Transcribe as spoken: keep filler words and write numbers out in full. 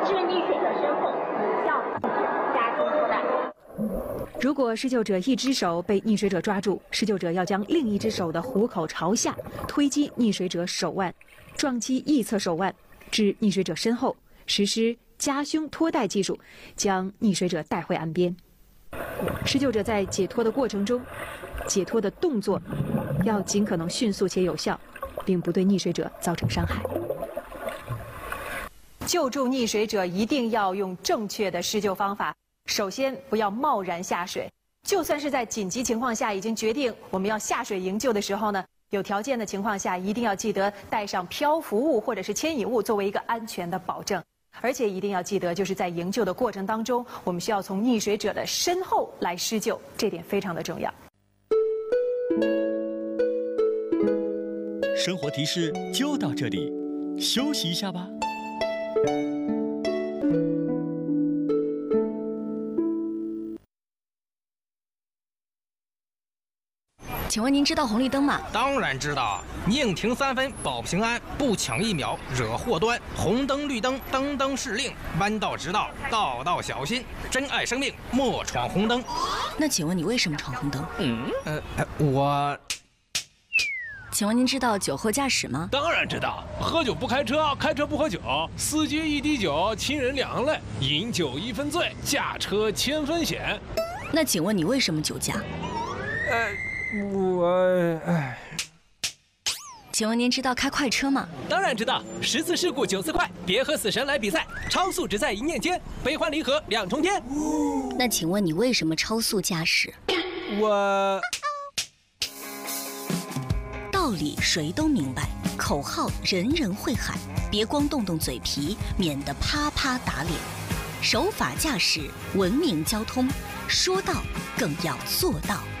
置溺水者身后，有效防止加重拖带。 如果施救者一只手被溺水者抓住，施救者要将另一只手的虎口朝下，推击溺水者手腕，撞击翼侧手腕，至溺水者身后，实施夹胸拖带技术，将溺水者带回岸边。施救者在解脱的过程中，解脱的动作要尽可能迅速且有效，并不对溺水者造成伤害。救助溺水者一定要用正确的施救方法。首先，不要贸然下水。就算是在紧急情况下已经决定我们要下水营救的时候呢，有条件的情况下，一定要记得带上漂浮物或者是牵引物作为一个安全的保证。而且一定要记得，就是在营救的过程当中，我们需要从溺水者的身后来施救，这点非常的重要。 生活提示就到这里，休息一下吧。 请问您知道红绿灯吗？ 当然知道，宁停三分保平安，不抢一秒惹祸端。红灯绿灯灯灯是令，弯道直道道道小心。珍爱生命，莫闯红灯。 那请问你为什么闯红灯？ 嗯，呃，我。 请问您知道酒后驾驶吗？ 当然知道，喝酒不开车，开车不喝酒，司机一滴酒，亲人两泪，饮酒一分醉，驾车千分险。 那请问你为什么酒驾？ 呃。我哎， 请问您知道开快车吗？ 当然知道，十次事故九次快，别和死神来比赛，超速只在一念间，悲欢离合两重天。 那请问你为什么超速驾驶？ 我道理谁都明白，口号人人会喊，别光动动嘴皮，免得啪啪打脸。守法驾驶，文明交通，说到更要做到。